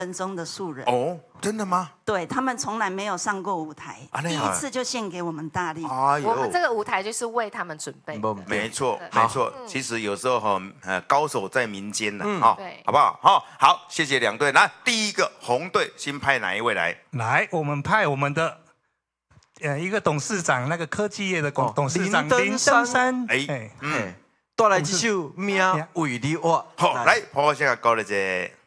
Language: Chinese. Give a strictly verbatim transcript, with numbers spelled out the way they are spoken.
人中的素人。 哦，真的吗？ 对他们从来没有上过舞台， 啊第一次就献给我们大力。 哎呦， 我们这个舞台就是为他们准备的。 没错， 对没错。其实有时候哈，呃，高手在民间呢， 嗯哈， 对好不好？好，好，谢谢两队。来，第一个红队新派哪一位来？ 来，我们派我们的呃一个董事长，那个科技业的董哦董事长林登林登山， 哎哎， 嗯， 带来这首《命为你活》。 好，来，抛下高的这。